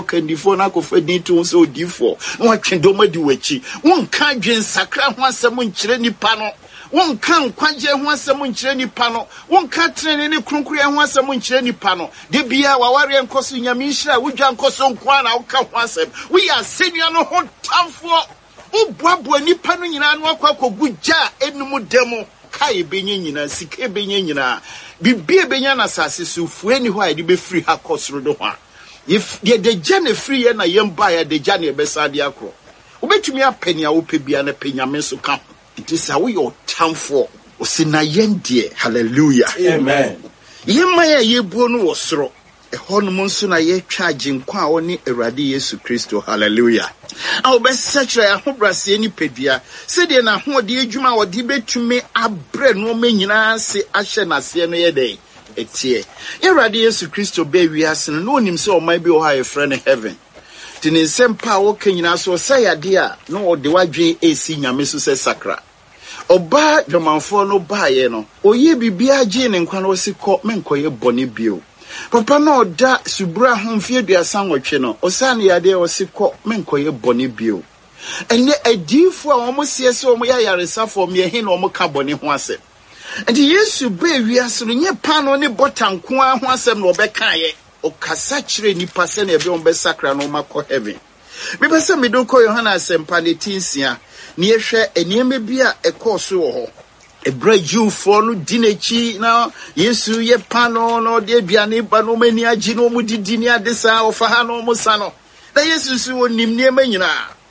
kandifo na kofa din to so odifo no atwendoma di wachi won ka dwen sakra ho asem nkyere nipa no won kan kwagye ho asem nkyere nipa no won ka trene ne kronkron ho asem nkyere nipa no de bia waware enkoso nyame nhira wudwa enkoso nkwa na woka ho asem we are senior no ho tamfo ubuabu nipa no nyina no akwakogu gya enum demo kai benye nyina sike benye nyina bibie benya na sase so fueni ho a de be free ha kosoro do ho if the jane free na yemba ya de jane be sade akro obetumi apenia wo pebia na penyame so ka it is how your time for osina yendie hallelujah amen yemma ya yebuo no wosoro ehonum nso na ye twaage nkwa a woni Awurade Yesu Kristo hallelujah awo be sechre ahobrase ni pedua se de na hode adwuma wode betumi abre no manyina se ahye nase no ye dey etie Awurade Yesu Kristo be wiase no onim se o man bi o ha ye friend heaven tini sempa wo kanyina so sayade a no ode wadwen esi nyame so se sakra oba dwomanfo no baaye no oye bibia gye ne nkwa no sikọ menkoye bone bio papa no da subra ho mfie duasa nwotwe no osane yade osikọ menkoye bone bio ene adifo a omo siese omo ya yaresafo me he na omo ka bone ho ase enti Yesu be wiase no nye pano ne botanko a ho asem no obekaye okasa kire nipa se na ebe ombe sakra no makọ heaven me pese me do ko Yohana asempa ne tinsia ne yehwe enieme bia ekoso wo ho ebra Jewfo no dinechi na Yesu ye pano no de aduane ba no mani agi no mu didi ni adesa ofa ha no mu sa no na Yesu su onim niema nyina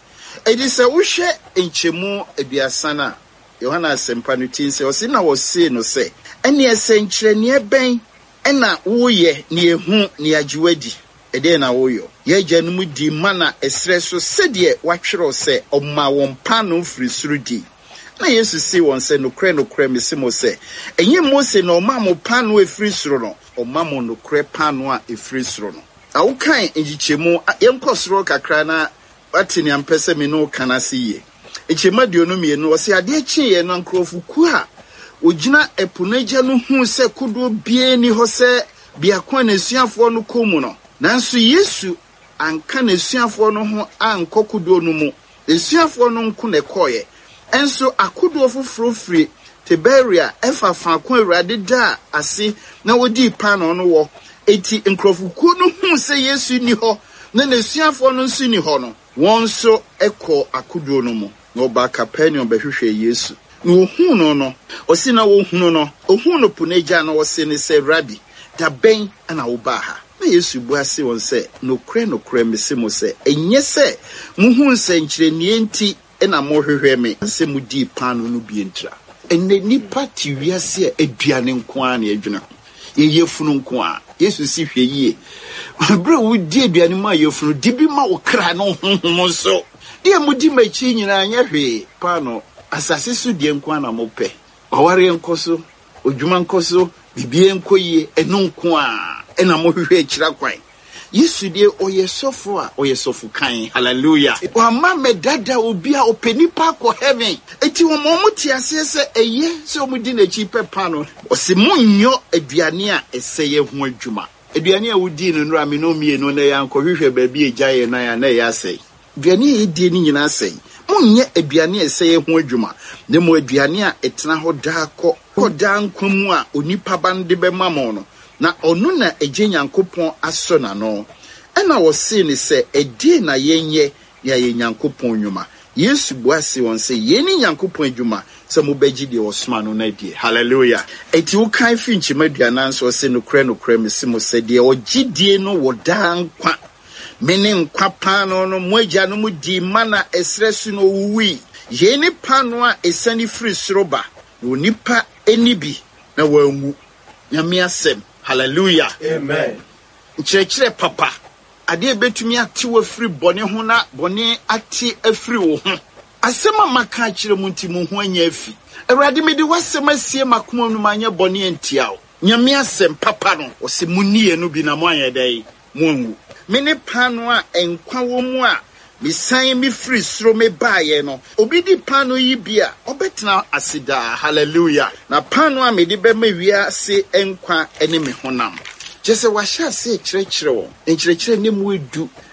edi se wo hwe enchemu aduasa na Yohana asempa no tinsia o se na wo se no se ene esenkyere ne ben ena wo ye ne ehu ne agiwadi ede na wo yo ye gyanum di mana esre so sedie watwero se omma won pano firi surudi na Yesu si won se nokre mesimo se enye Mose na omma mo pano efiri suro no omma mo nokre pano a efiri suro no awukan enjichemu yenkosoro kakra na watini ampese me no kanase ye echema diono mienu o se ade chi ye no nkrofuku a ogina epunaja no hu se kudo bie ni ho se biakwa na suafo no komu no nanso Yesu anka na suafo no ho ankokudo no mu suafo no nko na koye enso akudo foforo firi Tiberia efafa ko Awurade da ase na wodi pano no wo eti nkrofuku no hu se Yesu ni ho na suafo no nso ni ho no wonso ekọ akudo no mu no ba Capernaum behwehwe Yesu no hu no osi na wo hu no ohun no puneja na wo se ne se Rabbi da ben ana wo ba ha na Yesu bu ase won se nokre mesimo se enye se muhu nsenkyere nie nti ena mo hwehwe me se mudi pano no bi entra enne nipa ti wiase aduane nko a na adwene ye yefunu nko a Yesu si hwe yie bro wudi aduane ma yefunu dibi ma wo kra no honhom so de mudi machi nyina anya hwe pano asase so de nko a na mo pe oware nkoso odwuma nkoso bibie nkoyie enu nko a ena mo hwehwe akira kwan Yesu de oyesofo a oyesofu kan hallelujah wa ma medada obi a openipa ko heaven eti wo mo tiase se eye se o mudi na chi pepa no o se munyo aduane a eseye ho adwuma aduane a wudi no nura me no mie no na ya nko hwehwe ba bi ejaye na ya na ya sei aduane e die ni nyina sei munye aduane eseye ho adwuma ne mo aduane a etena ho da ko da nkwamu a onipa bande be mamo no na onu na eje Nyankopon aso na no ena wo se ni se edi na yenye ya Nyankopon nwuma Yesu buase won se yeni Nyankopon adwuma se mo beji de osma no na die hallelujah eti wo kan fi nchimadu ananso se nokre mesimo se de ogidie no wo dan kwa mene nkwa pano no moagya no mu di mana esresu no wuwi yeni pano a esani firi sroba no nipa enibi na wanwu nyame asem hallelujah amen nkyerɛkyerɛ papa ade betumi ate wo firi bone ho na bone ate afiri wo ho asɛm a maka kyerɛ mu nti mu ho anya afi Awurade me de wasɛm asie makoma no manya bone antia wo nyame asɛm papa no wo se munnie no bi na mo anya dai mo anwu me ne pano a enkwa wo mu a misan mi free sro me baaye no obi di pano yi bia obetena asida hallelujah na pano a me di be ma wia se enkwa ene me honam jese wa sha se kyerɛkyerɛ wo nkyerɛkyerɛ ne mu edu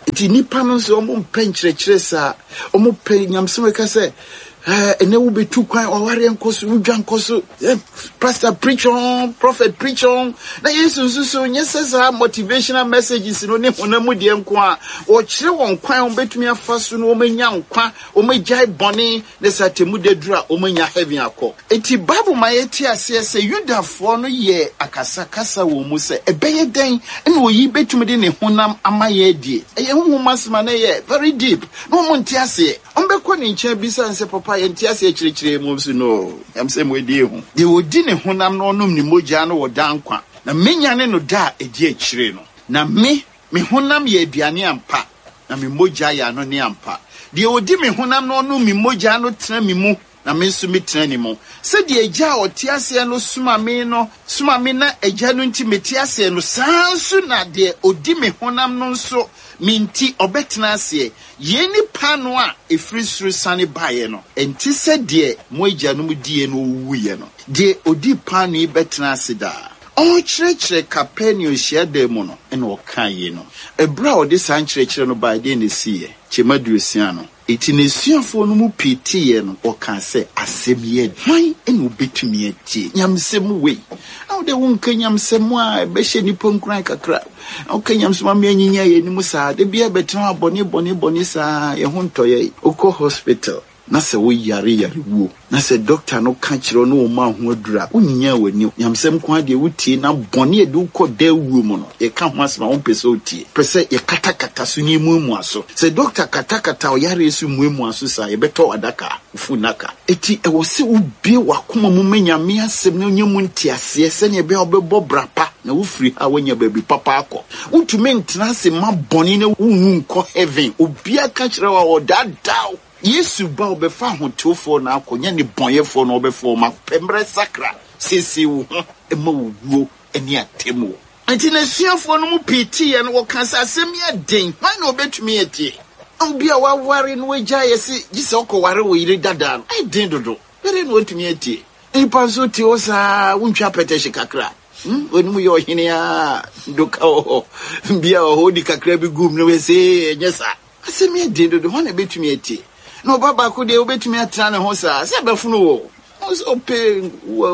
Iti nipa no so omo mpenkyerɛkyerɛ saa omo pɛ nyamsem ka sɛ ene wo betu kwan oware nkoso udwa nkoso pastor preach on prophet preach on na yesu so nyesesa motivational messages no ne honamu de nko a o kyerɛ won kwan on betumi afa so no o manya nkwa o magyae bɔne ne satemu de dura o manya heaven akɔ enti bible ma yeti ase sɛ yudafo no ye akasa kasa wo mu sɛ ebeye den ene oyi betumi de ne honam amaye die eye honhom asema na ye very deep no mo nti ase on bekɔ ne nkyɛn bisa nse papa yenti ase kyerɛkyerɛ mu so no am sɛ mo die ho de odi ne honam no onum ne mogya no woda nkwa na menya ne no da edi akyire no na me honam ye aduane ampa na me mogya ya no ne ampa de odi me honam no onum me mogya no tena me mu na me nso metena ni mu sɛ de agya ɔte ase no suma me na agya no nti meti ase no sanso na de odi me honam no nso minti obetena ase ye ni pano a efiri suru sane bae no enti sɛ de mo agya no mu die no wuye no de odi pano yi betena ase da o kyerɛkyerɛ Capernaum hyiada mu no ene ɔka ye no ebra ɔde san kyerɛkyerɛ no bae de ne siye kyemaduosia no eti ne suafo no mu pitiye no ɔka sɛ asɛm ye hwan ene obetumi atie nyamsɛm wei awu de wonka nyamsɛm a bɛhyɛ nipa nkuran kakra ɔka nyamsɛm a menyinya ye ni mu saa de bia betena abɔne saa ye ho ntɔyɛ okɔ hospital na sɛ wo yare wuo na sɛ doctor no ka kyerɛ no wo ma ho adura wonyinya wani nyamsɛm ko ade wotie na bɔne ade wokɔ da wuo mu no ye ka ho asema wo pɛ sɛ wotie pɛ sɛ ye katakata so ni mu aso sɛ doctor katakata o yare su mu aso saa ye bɛtɔ adaka fu naka eti ɛwɔ sɛ wo bie wakoma mu menyame asɛm na onye mu ntiase sɛ ne bɛ obɛbɔ brapa na wo firi ha wonya baabi papa akɔ wotumi ntena se ma bɔne na wunwu nkɔ heaven obia ka kyerɛ wa ɔdadaw Yesu ba obefa hotofo na akonya ne bonyefo na obefo ma pembre sakra sisi wo ema wuo eni atemu anti na suafo no mu piti ye no wo kan sa asem ya den hwan na obetumi etie obi a waware no wagya yesi gise okoware wo yire dada no ai den dodo bere no otumi etie nipa so ti o sa wuntwa petehye kakra onu yo hene a doka o bia o hodi kakra bi gum no we se nyesa asem ya den dodo hwan na betumi etie no baba ko de obetumi atana ho saa se bafunu wo so pe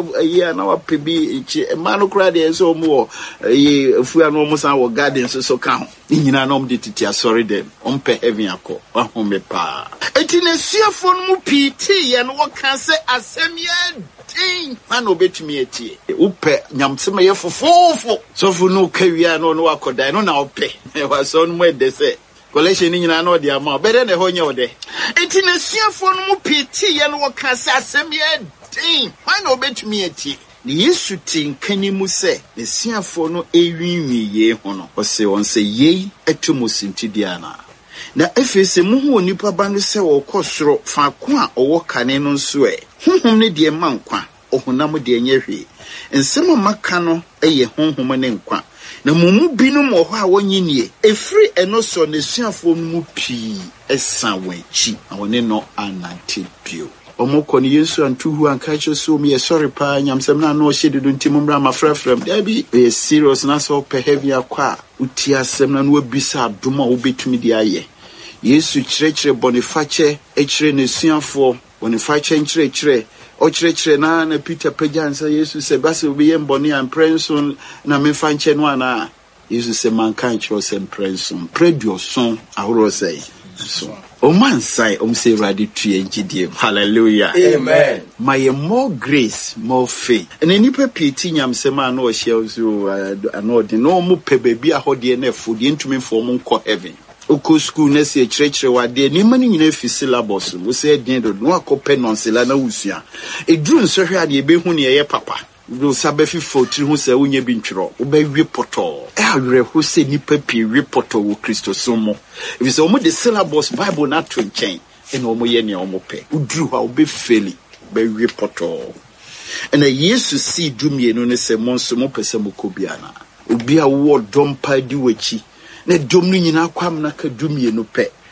ya na wa pe bi echi e ma no kra de so mo ye afua no mo san wo garden so ka ho nyina na om de titi asori dem om pe heaven akọ wa ho me pa eti na suafo no mu piti ye no wo ka se asem ye din ma no obetumi etie wo pe nyamsem ye fofofo so fu no ka wia no wakodan no na wo pe wa so no mo de se collection ni nyina na odi ama bere na ho nya ode enti na suafo no mu piti ye no woka se asem ye din why na obetumi atie ni Yesu tinkani mu se ne suafo no ewinwi ye ho no o se won se ye atomosinti dia na efese mu ho nipa ba no se wo kosoro fa ko a owo kane no nso honhom ne de mankwa ohunam de nyehwe nsem maka no eye honhom ne nkwa na mumu binu mo ho a wonyinie efri eno so ne suafo mu pii esa wanchi na wone no anante bio omoko ni Yesu antuhu ankacho so me sorry pa nyamsem na no hyededo ntimu mra mafrafram da bi e serious na so pe heavy akwa uti asem na no abisa adoma obetumi di aye Yesu kyerɛkyerɛ boniface ekyerɛ ne suafo boniface kyerɛkyerɛ o kyerɛkyerɛ na Peter pajansa Yesu se base obi ye mboni an prenson na me fanche no ana Yesu se mankan kyerɛ se prenson predioson ahoro sei so o man sai say ready to engidie hallelujah amen my more grace more faith and any peti nyamsem a na o hye so anode no mo pe baby a hode na fodi ntumi for mo nko heaven oko school na se kyerɛkyerɛ wade ni mani nyina fi syllabus wo se den do no akɔpɛ nonsela na wusua eduru nsohwe ade ebehu ne yɛ papa do sabefi fotiri hu se wonye bi ntwero wo ba wie poto awere ho se nipa pi wie poto wo Kristo somo if so mo the syllabus bible na to nkyɛn ene omo ye ne omo pɛ uduru ha wo be feli ba wie poto ena Yesu si dumie no ne se monso mo pese mo kobiana obi a wo dompa di wachi na dom no nyina kwam na ka dumie no pɛ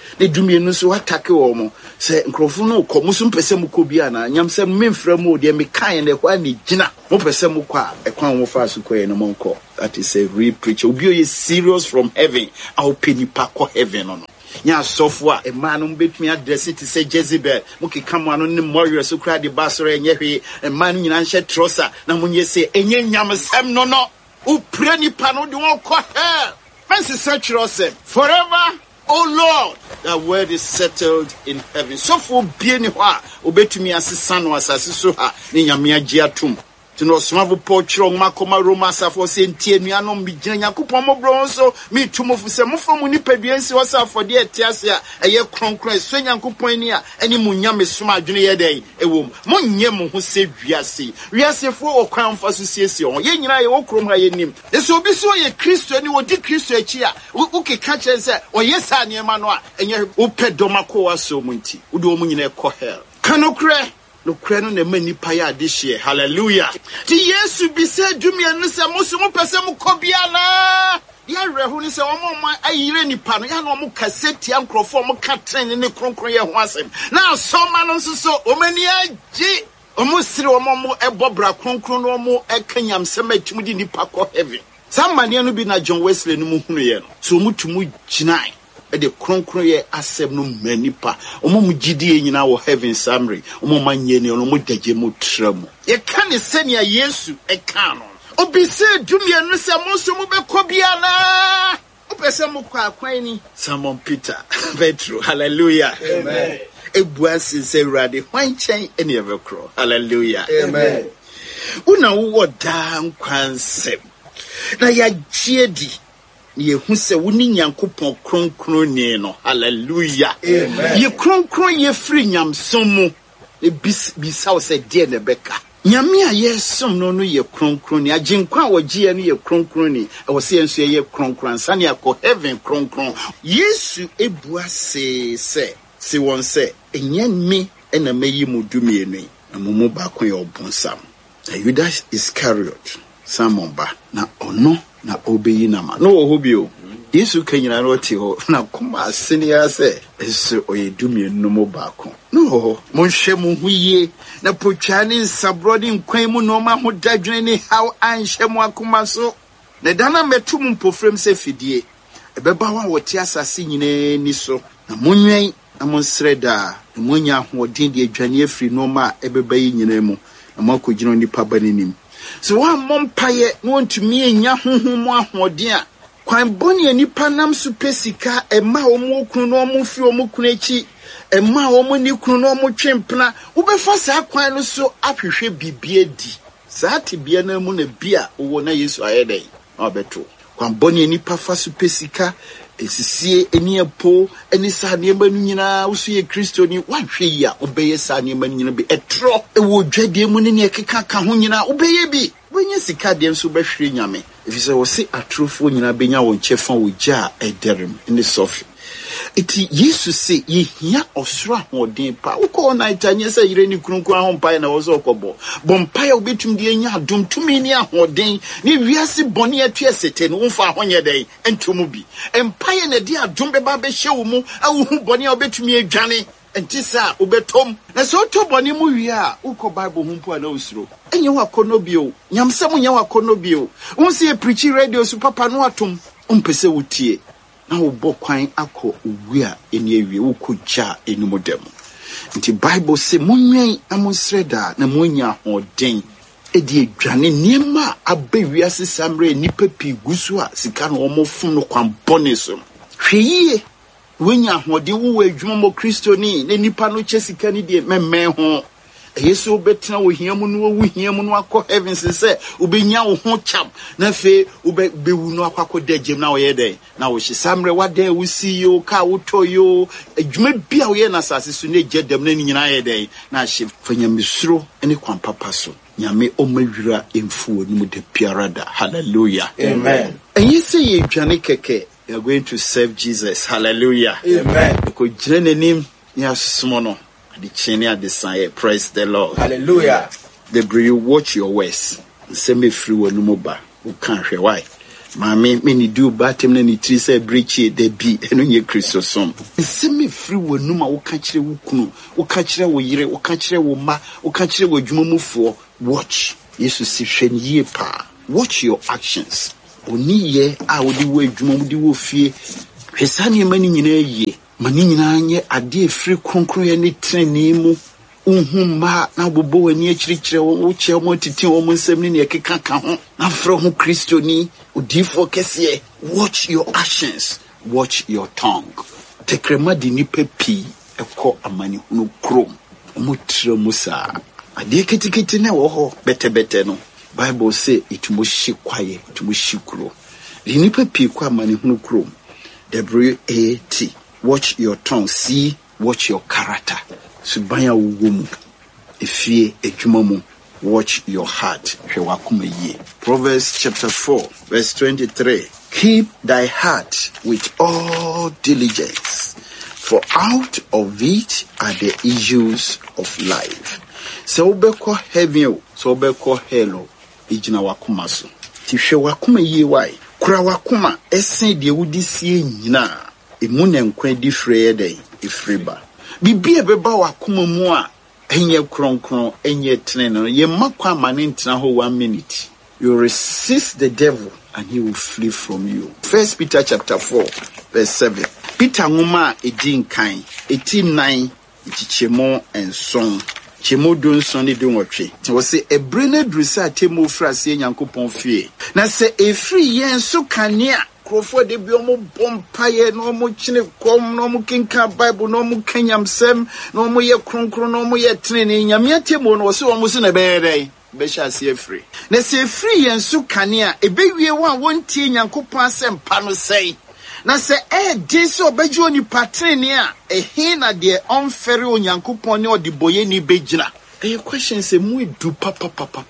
ne dumienu so atake wo mo se nkrofo no ko musu mpese mu ko bia na nyam se memfra mu de me kan ne kwa ne gina mo pese mu kwa ekwan wo fa so ko e no monko. That is a real preacher. Obi o serious from heaven. I'll pay ni pa ko heaven no. Nya sofwa e man no betumi address it say Jezebel muki kama no ne warrior so kra de basore enye hwe e man nyina nhye trosa na munye say enye nyamsem no u pray ni pa no de won ko hell. Fancy search yourself forever. Oh Lord, that word is settled in heaven. So for be ni hwa obetumi asesa no asase so ha ni nyame agye atum. Tino smavo pochro makoma Roma safo se ntie nuanom bi gina Yakopon mobro so mi tumofo se mofo ni paduansi wasafo de atiase a eye kronkron so Yakopon ni a eni munyame soma adwene ye den ewom monye mo ho se wiase fo okwan fa so siesie on ye nyina ye wokrom ha ye nim eso obi so ye Kristo ni wodi Kristo achi a ukeka chen se oyesa ne ma no a enye upedoma wa so munti wode o munyina ekọ hell kanokre no kreno ne mani pa ya adihye. Hallelujah. Ti Yesu bi se dumia no se musu mu pese mu kobia na ya rehu ni se omo ayire nipa no ya no mu kaseti ankrofo mu katren ne kronkron ye ho asem na asoma no so omani agi omo sire omo mu ebobra kronkron no omo ekanyam sem atumi di nipa ko heaven. Samane no bi na John Wesley no mu hunu ye no so mutumu ginai de kronkron ye asem no manipa omo mu gidie nyina wo heaven summary omo manye ne omo dagye mu tramu ye kan senia Yesu e kan no obi se dumie no se mo so mu be kobia na opese mu kwa kwan ni Simon Peter Petro. Hallelujah. Amen. Ebuasi se rade hwan chen ene evekro. Hallelujah. Amen. Una wo dan kwansem na ya giedi ye hu se woni Nyankopon kronkron ni no. Hallelujah. Amen. Ye kronkron ye free nyamsom mu e bisa wo se de ne beka nyame a ye som no ye kronkron ni aginkwa a wogie no ye kronkron ni e wo se enso ye kronkron sane akọ heaven kronkron. Yesu ebua se won se enye me na meyi mu dumienu na mumu ba kon ye obonsam Judas Iscariot Simon ba na ono na obeyi na ma no ho bio Yesu kanyina no ti ho na kuma asene ya se eso oyedumienu mo ba kon no monhwe mu huye na potwane nsabrodi nkwan mu no ma ho dadwene ni how anhwe mu akoma so na dana metu mu mpofrem se fidie ebeba wa wote asase nyina ni so na monwen na monsreda na monya ho den de adwane afri no ma ebeba yi nyina mu na makogino nipa banenim so wa mompaye no ntumi enya honhom ahoden a kwan boni nipa nam so pesika ema omo okunu no omo fi omo kunu echi ema omo ni kunu no omo twempena wo befa sa kwan no so ahwehwe bibie di sa tibia na mu na bia wo na Yesu ayedai obeto kwan boni nipa fa so pesika esisie eni epo eni sa ne manu nyina wo so ye Kristo ni wahwe ya obeye sa ne manu nyina bi etro ewo dwade mu ne ekeka ka ho nyina obeye bi wenye sika de nso behwere nyame efise wo se atrofo nyina benya wo nchefa wo gya ederem in the sofi eti Yesu se ye hia osoro ahoden pa uko na itanye se yire ni kurunkun ahompa na wo so okobo bompa ya obetum de anya adom tumi ni ahoden ni wiase bone atuesete no mfa ahonye den entomu bi empire na de adom beba be hye wo mu awuhu bone obetumi adwane entisa ubetom na so to bone mu wi a uko Bible humpo na usuro enye wakono bio nyamsem nya wakono bio unse preach radio su papa no atom umpese wutie na obokwan akọ owu a eni awie wokogya enumodem nti Bible se monwen amonsreda na monya hoden edi adwane niema abawiase samre nipa pi gusu a sika no omofum no kwambone so hweyie wonya hoden wo adwuma mo Kristo ni ne nipa no chesika ni de memme ho Yesu obetena wo hiamu no wo hiamu no akọ heaven se obenya wo ho cham na fe obewu no akọ dagem na wo ye den na wo hyesamre wada wo si yo ka wo toyo adwuma bia wo ye na sase so na jedem na nyina ye den na hye fanyamesuro ene kwan papa so nyame omawira emfuo ni mu de piarada. Hallelujah. Amen. And you say ye dwane keke you are going to serve Jesus. Hallelujah. Amen. Ko jene nim ya sumono the chini at the sign. Praise the Lord. Hallelujah. The you watch your words. Send me free when no ba. Who can't hear why? Mame many do batem na ni tri say breachi de bi eno nye Christosom. Se me free wo numa wo ka kire wo kunu, wo ka kire wo yire, wo ka kire wo ma, wo ka kire wo dwumamufo. Watch. Jesus si hwen ye pa. Watch your actions. Oni ye a wo di wo adwuma wo di wo fie. Hwesa ne mani nyina ye. Mani nyina nye ade free kronkron ye ne trene mu. Uhuma na bobo wani akirikire wo che wo titi wo nsem ne ekeka ka ho na fro ho Kristo ni odifo kese. Watch your actions, watch your tongue. Tekrema di nipa pi ekọ amani hunu krom omutre musa ade ketiketi na wo ho bete no Bible say itumo hyi kwaye itumo hyi kro di nipa pi kwa amani hunu krom. WAT. Watch your tongue. C. Watch your character. Subaya wumu efie edwumamu. Watch your heart. Proverbs chapter 4 verse 23. Keep thy heart with all diligence, for out of it are the issues of life. So obeko heaven, so obeko hell, ijina wakuma so. Tifhe wakuma ye wai. Kura wakuma esen de wudi sie nyina. Emu ne nkwa di freye den ifriba. Bibi ebeba wakuma mu a enye kronkron enye tene ye makwa mane ntena ho 1 minute. You resist the devil and he will flee from you. 1 Peter chapter 4 verse 7. Peter nguma edin kan 89 chichemo enson. Chemo don son de nwotwe. Wo se ebre na drusa temo frase Nyankopon fie. Na se efri yen so kanea krofo de bi omo bompaye no omo chine kom no omo kinka Bible no omo kanyamsem no omo ye kronkron no omo ye trene nyame atemo no wo se omo se na beere be sha se efri. Na se efri yen so kanea ebewie wa wontie Nyankopon asem pa no sei. Na se de so obeju oni patrene a ehe na de onfere Onyankopon ne odiboye ni begina. E question se mu edu papa.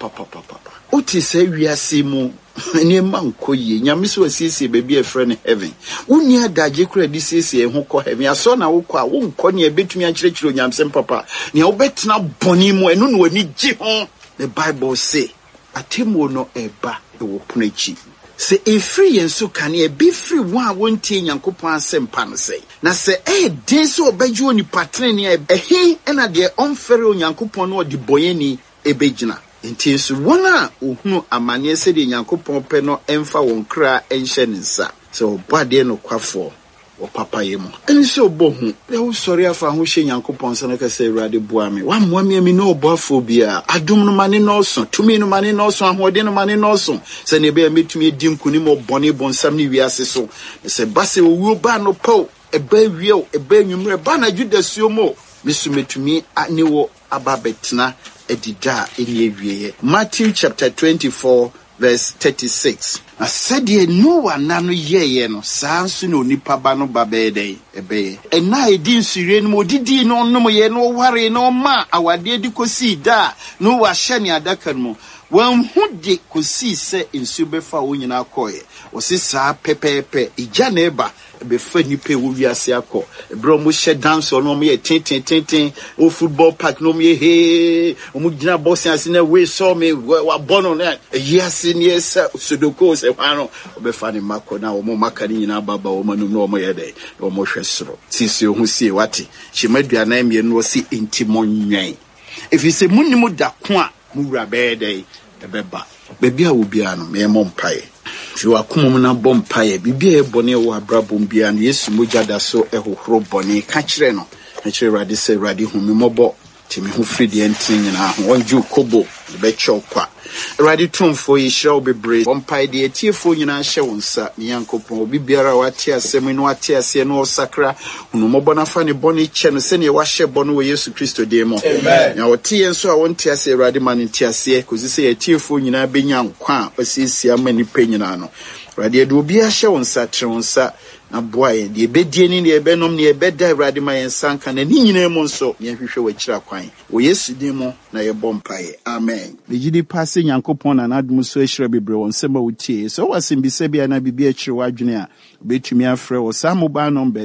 Oti se wiase mu ene mankoye nyame so asiesie baby e friend heaven. Uni adaje kura di siesie ho ko heaven. Aso na wo ko a wo nko ne betumi akirikire onyamsem papa. Ne wo betena boni mu enu no ani gi ho. The Bible say atemo no eba e wo punachi. Se efri yenso kane be free wa wontie Nyankopon asempa no sei na se den so obeju oni patrene ehe na de onfere Onyankopon no de boyeni ebegina nti so wona ohunu amane se de Nyankopon pe no emfa won kra enhye nsa so bade no kwafo o papa yemu eni se obohu e wo sori afa ho hye Nyankopon se na ka se Awurade boa me wa moa me no obafo bia adom no mane no so tumi no mane no so ahode no mane no so se ne be metumi edi nkuni mo bone bonsam ne wiase so se base owu ba no po eba wieo eba nwumre ba na judasuo mo mesu metumi aniwo ababetena edida eni ewieye. Matthew chapter 24 verse 36. Na said Noah nano ye no sansu no nipa ba no babede ebe ena edi nsure no odidi no nom ye no ware no ma awade di kosi da no wa hye ne adaka no wan hudi kosi se nsu befa onyina akoye osisa pepepe ija na eba befa nipa wo wiase akọ ebro mo hye dance no mo ye tin o football park no mo ye he o mo gina boss ase na we saw me wa bono na yase ne esa sodoko se hwano obefa ne makọ na o mo maka ni nyina baba o manu no mo ye dey o mo hwe soro sisi o hu sie wate chimaduana me no si intimo nwan efi se munnimu da ko a mu wura be dey ebeba bebia wo bia no me mo mpae fi wakomom na bompae bibia ebone wo abrabom bia na Yesu mogya da so ehohoro bone ka kire no ka kire Awurade se Awurade hu me mobo timi hu free de entin nyina ho onju kobo be chokwa Awurade tumfo yi hira obebre bompae de etiefo nyina hye wonsa ne Yankopon obi biara wate asem no ate ase no osakra hunu mobo na fa ne bone che no se ne wa hye bone wo Yesu Kristo de mo amen na wote yenso a wonte ase Awurade ma ne te ase kozi se etiefo nyina benya nkwa a osiesie amani pe nyina no Awurade de obi ahye wonsa tre wonsa na boae de bedie ni de benom ne beda Awurade ma yensanka na ni nyina mu nso ne hwehwe wachira kwan wo Yesu de mo na ye bompae amen begidi passe Nyankopon na nadum so ahira bebre won sema wutie so wasimbise bia na bibia akire wadwene a betumi afre wo sa mobile number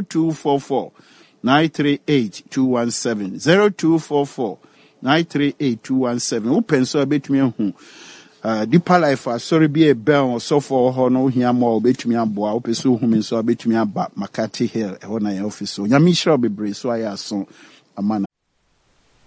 0244 938 217 0244 938 217 wo penso betumi hu Deeper Life sorry be a bell so for hono here more betumi aboa opeso hu me so betumi aba Makati Hill e ho na office so nyame hira bebre so aya so amana